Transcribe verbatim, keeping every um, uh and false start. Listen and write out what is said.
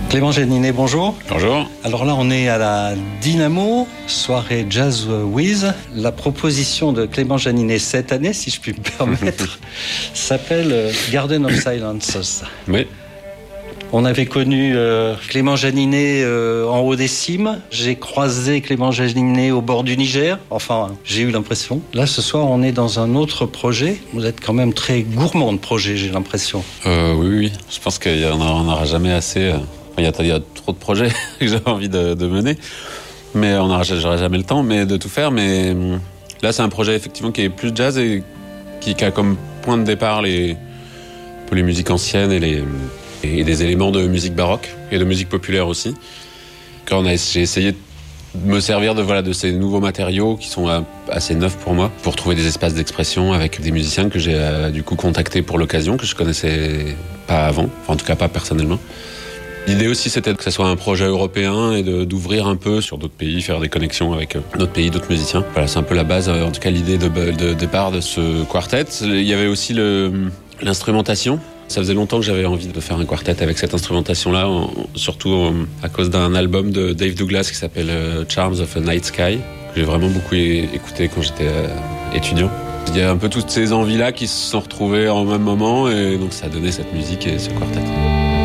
Clément Janinet, bonjour. Bonjour. Alors là, on est à la Dynamo, soirée Jazz Wiz. La proposition de Clément Janinet cette année, si je puis me permettre, s'appelle Garden of Silences. Oui. On avait connu euh, Clément Janinet euh, en haut des cimes. J'ai croisé Clément Janinet au bord du Niger. Enfin, j'ai eu l'impression. Là, ce soir, on est dans un autre projet. Vous êtes quand même très gourmand de projet, j'ai l'impression. Euh, oui, oui. Je pense qu'on n'aura jamais assez. Il y, a, il y a trop de projets que j'ai envie de, de mener. Mais on n'aura jamais le temps mais, de tout faire. Mais là, c'est un projet effectivement qui est plus jazz et qui, qui a comme point de départ les, les musiques anciennes et les... et des éléments de musique baroque et de musique populaire aussi. Quand on a, j'ai essayé de me servir de, voilà, de ces nouveaux matériaux qui sont assez neufs pour moi, pour trouver des espaces d'expression avec des musiciens que j'ai euh, du coup contactés pour l'occasion, que je connaissais pas avant, enfin, en tout cas pas personnellement. L'idée aussi, c'était que ce soit un projet européen et de, d'ouvrir un peu sur d'autres pays, faire des connexions avec d'autres pays, d'autres musiciens. Voilà, c'est un peu la base, en tout cas l'idée de, de départ de ce quartet. Il y avait aussi le, l'instrumentation. Ça faisait longtemps que j'avais envie de faire un quartet avec cette instrumentation-là, en, surtout en, à cause d'un album de Dave Douglas qui s'appelle euh, Charms of a Night Sky, que j'ai vraiment beaucoup é- écouté quand j'étais euh, étudiant. Il y a un peu toutes ces envies-là qui se sont retrouvées en même moment et donc ça a donné cette musique et ce quartet.